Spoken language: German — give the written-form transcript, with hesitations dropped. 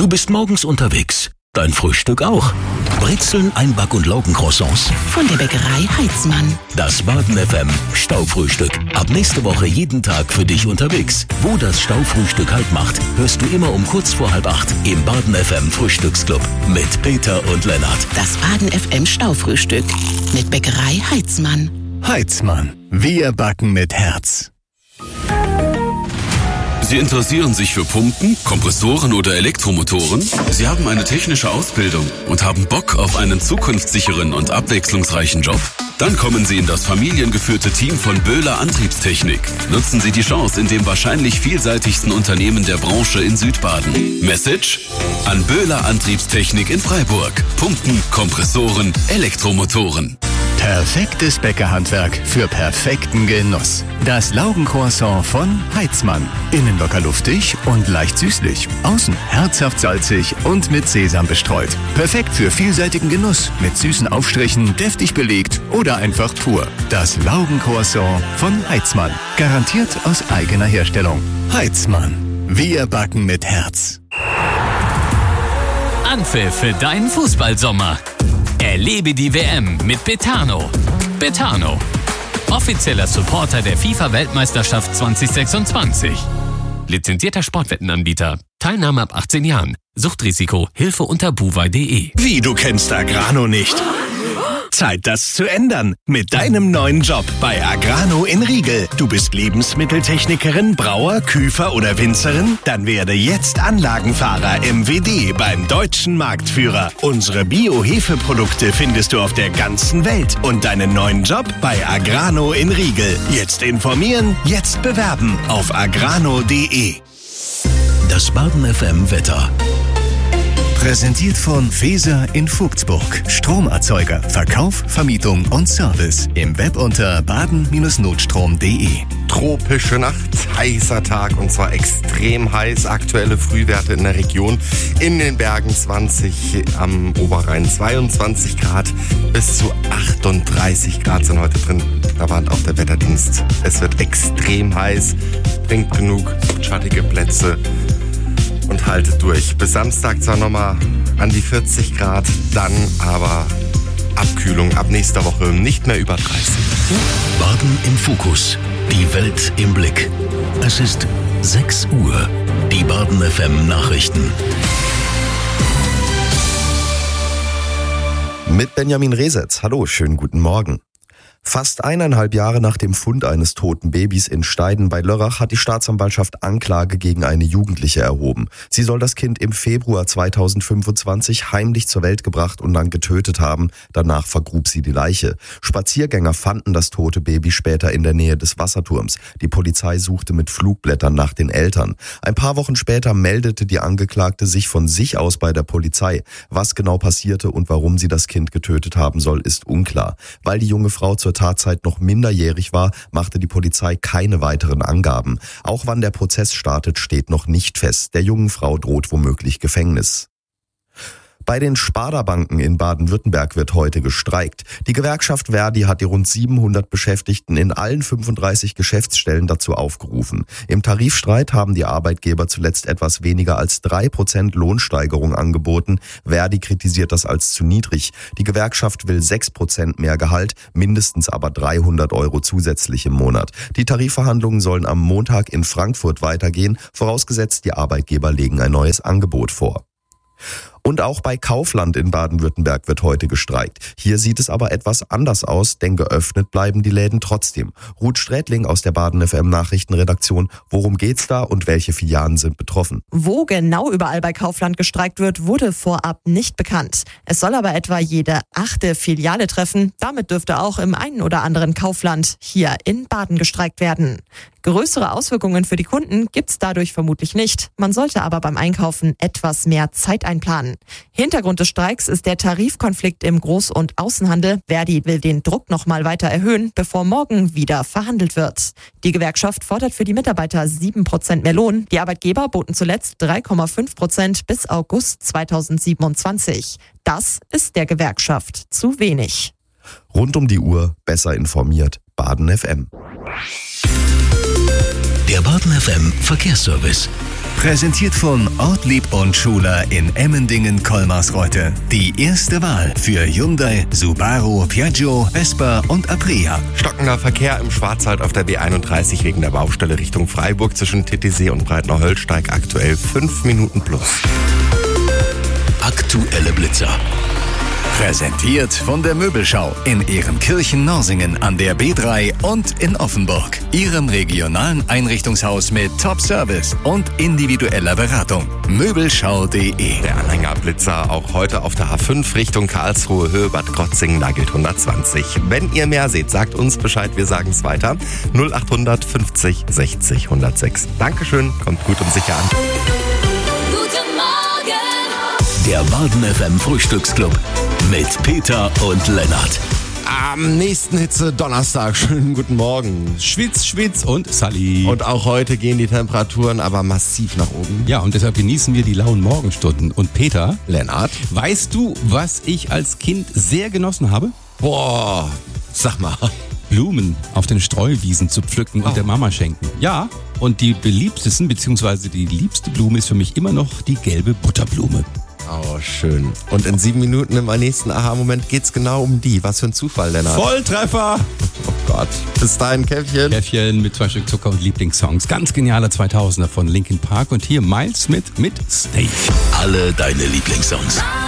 Du bist morgens unterwegs. Dein Frühstück auch. Brezeln, Einback- und Laugencroissants. Von der Bäckerei Heitzmann. Das Baden FM Staufrühstück. Ab nächste Woche jeden Tag für dich unterwegs. Wo das Staufrühstück Halt macht, hörst du immer um kurz vor 7:30 im Baden FM Frühstücksclub mit Peter und Lennart. Das Baden FM Staufrühstück mit Bäckerei Heitzmann. Heitzmann. Wir backen mit Herz. Sie interessieren sich für Pumpen, Kompressoren oder Elektromotoren? Sie haben eine technische Ausbildung und haben Bock auf einen zukunftssicheren und abwechslungsreichen Job? Dann kommen Sie in das familiengeführte Team von Böhler Antriebstechnik. Nutzen Sie die Chance in dem wahrscheinlich vielseitigsten Unternehmen der Branche in Südbaden. Message? An Böhler Antriebstechnik in Freiburg. Pumpen, Kompressoren, Elektromotoren. Perfektes Bäckerhandwerk für perfekten Genuss. Das Laugencroissant von Heitzmann. Innen locker luftig und leicht süßlich. Außen herzhaft salzig und mit Sesam bestreut. Perfekt für vielseitigen Genuss. Mit süßen Aufstrichen, deftig belegt oder einfach pur. Das Laugencroissant von Heitzmann. Garantiert aus eigener Herstellung. Heitzmann. Wir backen mit Herz. Anpfiff für deinen Fußballsommer. Erlebe die WM mit Betano. Betano, offizieller Supporter der FIFA-Weltmeisterschaft 2026. Lizenzierter Sportwettenanbieter. Teilnahme ab 18 Jahren. Suchtrisiko. Hilfe unter buwei.de. Wie, du kennst Agrano nicht? Zeit, das zu ändern. Mit deinem neuen Job bei Agrano in Riegel. Du bist Lebensmitteltechnikerin, Brauer, Küfer oder Winzerin? Dann werde jetzt Anlagenfahrer MWD beim deutschen Marktführer. Unsere Bio-Hefeprodukte findest du auf der ganzen Welt. Und deinen neuen Job bei Agrano in Riegel. Jetzt informieren, jetzt bewerben auf agrano.de. Das Baden FM Wetter. Präsentiert von Feser in Vogtsburg. Stromerzeuger, Verkauf, Vermietung und Service. Im Web unter baden-notstrom.de. Tropische Nacht, heißer Tag und zwar extrem heiß. Aktuelle Frühwerte in der Region. In den Bergen 20, am Oberrhein 22 Grad bis zu 38 Grad sind heute drin. Da warnt auch der Wetterdienst. Es wird extrem heiß. Trinkt genug schattige Plätze und haltet durch. Bis Samstag zwar nochmal an die 40 Grad, dann aber Abkühlung ab nächster Woche nicht mehr über 30. Baden im Fokus. Die Welt im Blick. Es ist 6 Uhr. Die Baden FM Nachrichten. Mit Benjamin Resetz. Hallo, schönen guten Morgen. Fast 1,5 Jahre nach dem Fund eines toten Babys in Steiden bei Lörrach hat die Staatsanwaltschaft Anklage gegen eine Jugendliche erhoben. Sie soll das Kind im Februar 2025 heimlich zur Welt gebracht und dann getötet haben. Danach vergrub sie die Leiche. Spaziergänger fanden das tote Baby später in der Nähe des Wasserturms. Die Polizei suchte mit Flugblättern nach den Eltern. Ein paar Wochen später meldete die Angeklagte sich von sich aus bei der Polizei. Was genau passierte und warum sie das Kind getötet haben soll, ist unklar. Weil die junge Frau zur Tatzeit noch minderjährig war, machte die Polizei keine weiteren Angaben. Auch wann der Prozess startet, steht noch nicht fest. Der jungen Frau droht womöglich Gefängnis. Bei den Sparda-Banken in Baden-Württemberg wird heute gestreikt. Die Gewerkschaft Verdi hat die rund 700 Beschäftigten in allen 35 Geschäftsstellen dazu aufgerufen. Im Tarifstreit haben die Arbeitgeber zuletzt etwas weniger als 3% Lohnsteigerung angeboten. Verdi kritisiert das als zu niedrig. Die Gewerkschaft will 6% mehr Gehalt, mindestens aber 300 € zusätzlich im Monat. Die Tarifverhandlungen sollen am Montag in Frankfurt weitergehen, vorausgesetzt die Arbeitgeber legen ein neues Angebot vor. Und auch bei Kaufland in Baden-Württemberg wird heute gestreikt. Hier sieht es aber etwas anders aus, denn geöffnet bleiben die Läden trotzdem. Ruth Strätling aus der Baden FM Nachrichtenredaktion. Worum geht's da und welche Filialen sind betroffen? Wo genau überall bei Kaufland gestreikt wird, wurde vorab nicht bekannt. Es soll aber etwa jede 8. Filiale treffen. Damit dürfte auch im einen oder anderen Kaufland hier in Baden gestreikt werden. Größere Auswirkungen für die Kunden gibt's dadurch vermutlich nicht. Man sollte aber beim Einkaufen etwas mehr Zeit einplanen. Hintergrund des Streiks ist der Tarifkonflikt im Groß- und Außenhandel. Verdi will den Druck noch mal weiter erhöhen, bevor morgen wieder verhandelt wird. Die Gewerkschaft fordert für die Mitarbeiter 7% mehr Lohn. Die Arbeitgeber boten zuletzt 3,5% bis August 2027. Das ist der Gewerkschaft zu wenig. Rund um die Uhr besser informiert. Baden FM. Der Baden FM Verkehrsservice. Präsentiert von Ortlieb und Schuler in Emmendingen-Kolmarsreuth. Die erste Wahl für Hyundai, Subaru, Piaggio, Vespa und Aprilia. Stockender Verkehr im Schwarzwald auf der B31 wegen der Baustelle Richtung Freiburg zwischen Titisee und Breitner-Höllsteig aktuell 5 Minuten plus. Aktuelle Blitzer. Präsentiert von der Möbelschau in Ehrenkirchen-Norsingen an der B3 und in Offenburg. Ihrem regionalen Einrichtungshaus mit Top-Service und individueller Beratung. Möbelschau.de. Der Anhängerblitzer auch heute auf der A5 Richtung Karlsruhe, Höhe Bad Krotzingen, da gilt 120. Wenn ihr mehr seht, sagt uns Bescheid, wir sagen es weiter. 0800 50 60 106. Dankeschön, kommt gut und sicher an. Der Baden FM Frühstücksclub mit Peter und Lennart. Am nächsten Hitze-Donnerstag, schönen guten Morgen. Schwitz und Sally. Und auch heute gehen die Temperaturen aber massiv nach oben. Ja, und deshalb genießen wir die lauen Morgenstunden. Und Peter, Lennart? weißt du, was ich als Kind sehr genossen habe? Boah, sag mal. Blumen auf den Streuwiesen zu pflücken und der Mama schenken. Ja, und die beliebtesten, beziehungsweise die liebste Blume ist für mich immer noch die gelbe Butterblume. Oh, schön. Und in 7 Minuten im nächsten Aha-Moment geht's genau um die. Was für ein Zufall, Lennart. Volltreffer! Oh Gott. Bis dahin, Käffchen. Käffchen mit 2 Stück Zucker und Lieblingssongs. Ganz genialer 2000er von Linkin Park und hier Miles Smith mit Stay. Alle deine Lieblingssongs.